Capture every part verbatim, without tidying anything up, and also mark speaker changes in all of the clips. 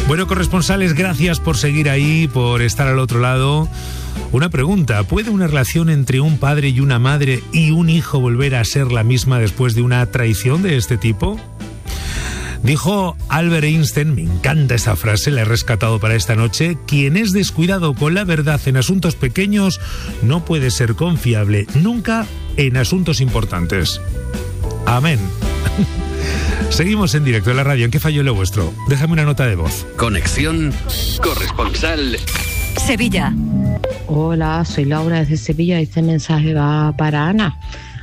Speaker 1: Bueno, corresponsales, gracias por seguir ahí, por estar al otro lado. Una pregunta, ¿puede una relación entre un padre y una madre y un hijo volver a ser la misma después de una traición de este tipo? Dijo Albert Einstein, me encanta esa frase, la he rescatado para esta noche: quien es descuidado con la verdad en asuntos pequeños no puede ser confiable nunca en asuntos importantes. Amén. Seguimos en directo en la radio. ¿En qué falló lo vuestro? Déjame una nota de voz.
Speaker 2: Conexión corresponsal
Speaker 3: Sevilla.
Speaker 4: Hola, soy Laura desde Sevilla. Este mensaje va para Ana.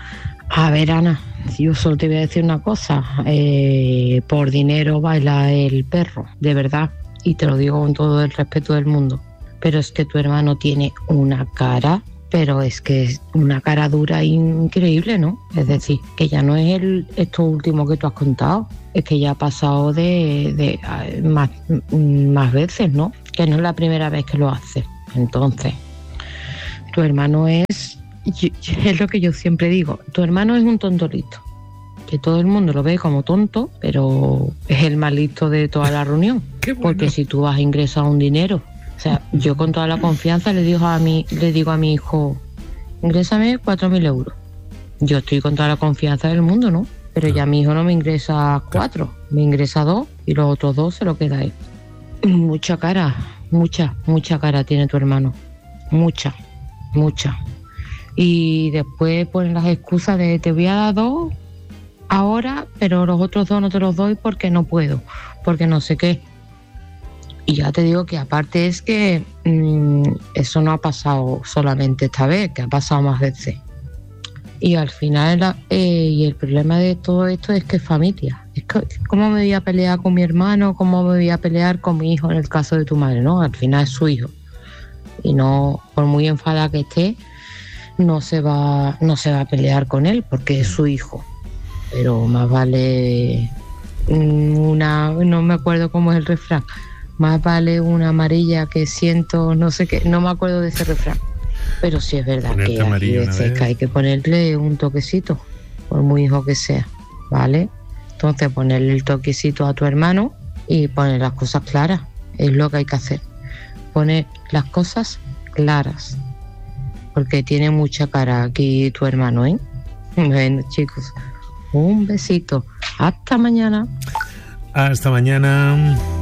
Speaker 4: A ver, Ana, yo solo te voy a decir una cosa. Eh, por dinero baila el perro, de verdad. Y te lo digo con todo el respeto del mundo. Pero es que tu hermano tiene una cara, pero es que es una cara dura increíble, ¿no? Es decir, que ya no es el esto último que tú has contado. Es que ya ha pasado de, de a, más, más veces, ¿no? Que no es la primera vez que lo hace. Entonces, tu hermano es... Es lo que yo siempre digo. Tu hermano es un tontolito. Que todo el mundo lo ve como tonto, pero es el más listo de toda la reunión.
Speaker 1: Qué bueno.
Speaker 4: Porque si tú vas a ingresar un dinero... O sea, yo con toda la confianza le digo a mi, le digo a mi hijo, ingrésame cuatro mil euros. Yo estoy con toda la confianza del mundo, ¿no? Pero ya mi hijo no me ingresa cuatro, me ingresa dos y los otros dos se lo queda él. Mucha cara, mucha, mucha cara tiene tu hermano. Mucha, mucha. Y después ponen las excusas de te voy a dar dos ahora, pero los otros dos no te los doy porque no puedo, porque no sé qué. Y ya te digo que aparte es que mmm, eso no ha pasado solamente esta vez, que ha pasado más veces. Y al final, eh, y el problema de todo esto es que es familia. Es que, ¿cómo me voy a pelear con mi hermano? ¿Cómo me voy a pelear con mi hijo en el caso de tu madre? No, al final es su hijo. Y no, por muy enfadada que esté, no se va, no se va a pelear con él porque es su hijo. Pero más vale una, no me acuerdo cómo es el refrán. Más vale una amarilla que ciento, no sé qué, no me acuerdo de ese refrán. Pero sí es verdad
Speaker 1: Ponerte
Speaker 4: que hay veces que hay que ponerle un toquecito, por muy hijo que sea, ¿vale? Entonces ponerle el toquecito a tu hermano y poner las cosas claras, es lo que hay que hacer. Poner las cosas claras, porque tiene mucha cara aquí tu hermano, ¿eh? Bueno, chicos, un besito. Hasta mañana.
Speaker 1: Hasta mañana.